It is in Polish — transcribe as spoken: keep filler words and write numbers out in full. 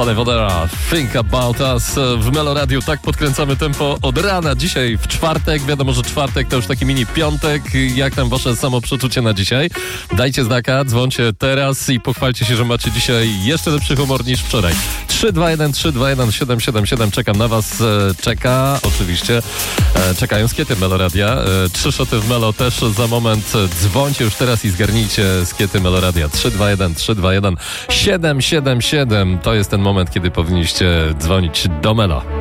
Sonny Fodera, Think About Us. W Melo Radio tak podkręcamy tempo od rana. Dzisiaj w czwartek, wiadomo, że czwartek to już taki mini piątek. Jak tam wasze samoprzeczucie na dzisiaj? Dajcie znaka, dzwońcie teraz i pochwalcie się, że macie dzisiaj jeszcze lepszy humor niż wczoraj. trzy dwa jeden trzy dwa jeden siedem siedem siedem. Czekam na was. Czeka oczywiście. Czekają skiety Melo Radia. Trzy szoty w Melo też za moment. Dzwońcie już teraz i zgarnijcie skiety Melo Radia. trzy dwa jeden trzy dwa jeden siedem siedem siedem. To jest ten moment, kiedy powinniście dzwonić do Melo.